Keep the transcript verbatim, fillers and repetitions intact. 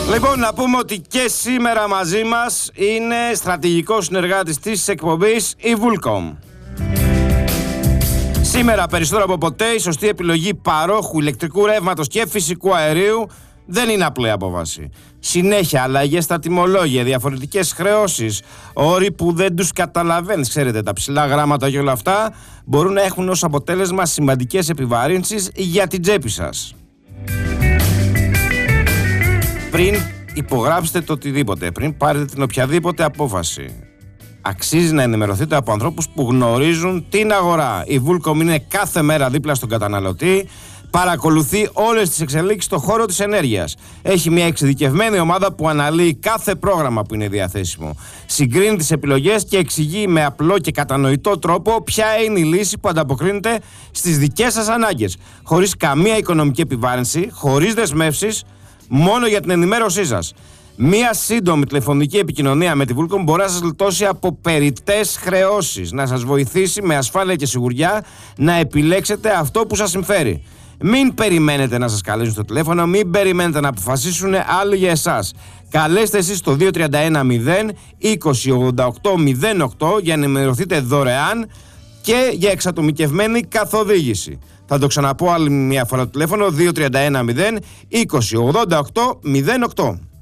Λοιπόν, να πούμε ότι και σήμερα μαζί μας είναι στρατηγικός συνεργάτης της εκπομπής η Vulcom. Σήμερα περισσότερο από ποτέ η σωστή επιλογή παρόχου ηλεκτρικού ρεύματος και φυσικού αερίου δεν είναι απλή απόφαση. Συνέχεια αλλαγές στα τιμολόγια, διαφορετικές χρεώσεις, όροι που δεν τους καταλαβαίνεις, ξέρετε, τα ψηλά γράμματα και όλα αυτά μπορούν να έχουν ως αποτέλεσμα σημαντικές επιβαρύνσεις για την τσέπη σας. Πριν υπογράψετε το οτιδήποτε, πριν πάρετε την οποιαδήποτε απόφαση, αξίζει να ενημερωθείτε από ανθρώπους που γνωρίζουν την αγορά. Η Vulcom είναι κάθε μέρα δίπλα στον καταναλωτή, παρακολουθεί όλες τις εξελίξεις στον χώρο της ενέργειας. Έχει μια εξειδικευμένη ομάδα που αναλύει κάθε πρόγραμμα που είναι διαθέσιμο. Συγκρίνει τις επιλογές και εξηγεί με απλό και κατανοητό τρόπο ποια είναι η λύση που ανταποκρίνεται στις δικές σας ανάγκες. Χωρίς καμία οικονομική επιβάρυνση, χωρίς δεσμεύσεις, μόνο για την ενημέρωσή σας. Μία σύντομη τηλεφωνική επικοινωνία με τη Vulcom μπορεί να σας λιτώσει από περιττές χρεώσεις, να σας βοηθήσει με ασφάλεια και σιγουριά να επιλέξετε αυτό που σας συμφέρει. Μην περιμένετε να σας καλέσουν στο τηλέφωνο, μην περιμένετε να αποφασίσουν άλλοι για εσάς. Καλέστε εσείς το δύο τρία ένα μηδέν είκοσι ογδόντα οκτώ μηδέν οκτώ για να ενημερωθείτε δωρεάν και για εξατομικευμένη καθοδήγηση. Θα το ξαναπώ άλλη μια φορά το τηλέφωνο δύο τρία ένα μηδέν είκοσι ογδόντα οκτώ μηδέν οκτώ.